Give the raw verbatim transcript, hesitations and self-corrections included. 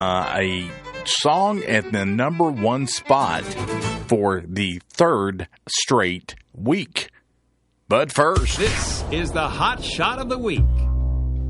uh, a song at the number one spot for the third straight week. But first, this is the Hot Shot of the Week.